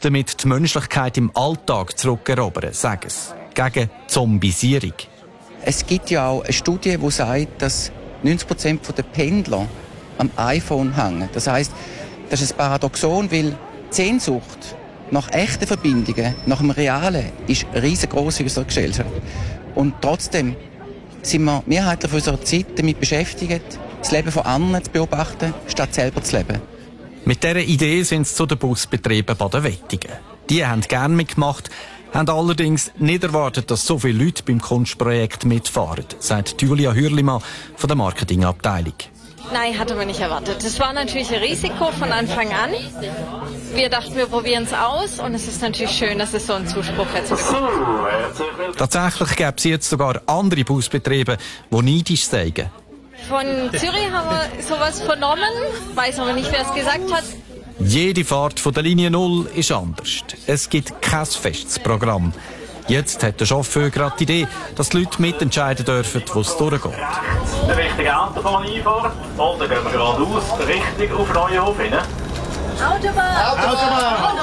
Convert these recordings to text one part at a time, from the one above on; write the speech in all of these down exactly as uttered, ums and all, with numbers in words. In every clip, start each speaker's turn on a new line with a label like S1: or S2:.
S1: damit die Menschlichkeit im Alltag zurückerobern, sagen sie. Gegen Zombisierung.
S2: Es gibt ja auch eine Studie, die sagt, dass neunzig Prozent der Pendler am iPhone hängen. Das heisst, das ist ein Paradoxon, weil die Sehnsucht nach echten Verbindungen, nach dem Realen, ist riesengroß in unserer Gesellschaft. Und trotzdem sind wir mehrheitlich von unserer Zeit damit beschäftigt, das Leben von anderen zu beobachten, statt selber zu leben.
S1: Mit dieser Idee sind sie zu den Busbetrieben Baden-Wettigen. Die haben gerne mitgemacht, haben allerdings nicht erwartet, dass so viele Leute beim Kunstprojekt mitfahren, sagt Julia Hürlimann von der Marketingabteilung.
S3: Nein, hatte man nicht erwartet. Das war natürlich ein Risiko von Anfang an. Wir dachten, wir probieren es aus und es ist natürlich schön, dass es so einen Zuspruch jetzt bekommt.
S1: Tatsächlich gäbe es jetzt sogar andere Busbetriebe, die neidisch seien.
S3: Von Zürich haben wir sowas vernommen, weiß aber nicht, wer es gesagt hat.
S1: Jede Fahrt von der Linie null ist anders. Es gibt kein festes Programm. Jetzt hat der Chauffeur gerade die Idee, dass die Leute mitentscheiden dürfen, wo es durchgeht.
S4: Der richtige Autobahn einfahren und dann gehen wir geradeaus, richtig auf Neuhof hin.
S3: Autobahn!
S4: Autobahn!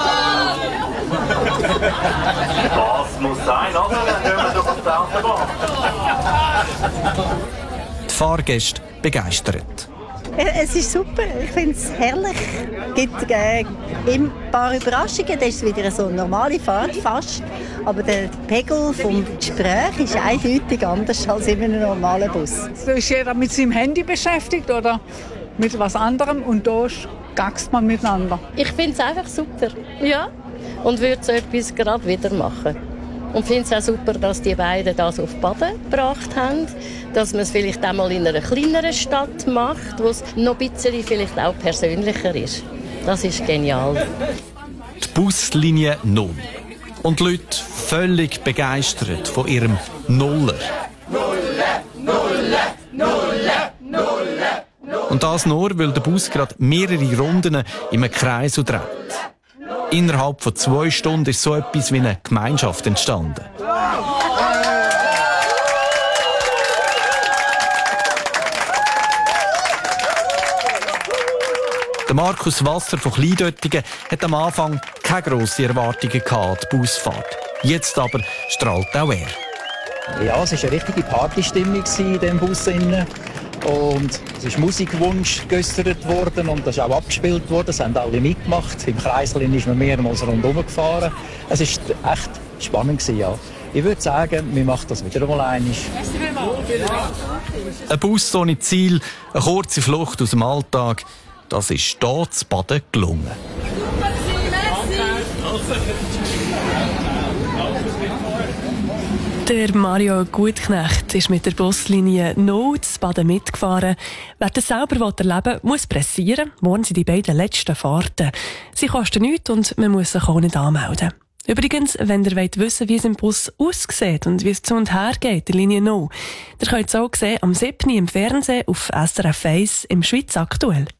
S4: Was muss sein, oder? Dann gehen wir doch auf die Autobahn.
S1: Die Fahrgäste begeistert.
S5: Es ist super, ich finde es herrlich. Es gibt äh, ein paar Überraschungen, das ist wieder so eine normale Fahrt fast. Aber der Pegel vom Gespräch ist eindeutig anders als in einem normalen Bus.
S6: Da ist jeder mit seinem Handy beschäftigt oder mit was anderem und da gackst man miteinander.
S7: Ich finde es einfach super, ja. Und würde so etwas gerade wieder machen. Und finde es auch super, dass die beiden das auf Baden gebracht haben. Dass man es vielleicht auch mal in einer kleineren Stadt macht, wo es noch ein bisschen vielleicht auch persönlicher ist. Das ist genial.
S1: Die Buslinie null. Und die Leute völlig begeistert von ihrem Nuller.
S8: Nulle, Nulle, Nulle, Nulle.
S1: Und das nur, weil der Bus gerade mehrere Runden im Kreis dreht. Innerhalb von zwei Stunden ist so etwas wie eine Gemeinschaft entstanden. Der Markus Wasser von Kleindöttigen hat am Anfang keine grossen Erwartungen an die Busfahrt. Jetzt aber strahlt auch er.
S9: Ja, es war eine richtige Partystimmung in diesem Bus. Und es ist Musikwunsch geäussert worden und das ist auch abgespielt worden. Das haben alle mitgemacht. Im Kreiseln ist man mehrmals rundherum gefahren. Es war echt spannend, ja. Ich würde sagen, wir machen das wieder einmal einmal.
S1: Ein Bus ohne Ziel, eine kurze Flucht aus dem Alltag. Das ist hier zu Baden gelungen.
S10: Der Mario Gutknecht ist mit der Buslinie null zu Baden mitgefahren. Wer das selber erleben will, muss pressieren. Morgen sind die beiden letzten Fahrten. Sie kosten nichts und man muss sich auch nicht anmelden. Übrigens, wenn ihr wollt wissen, wie es im Bus aussieht und wie es zu und her geht, die Linie null, ihr könnt es auch sehen am siebten im Fernsehen auf S R F eins im Schweiz aktuell.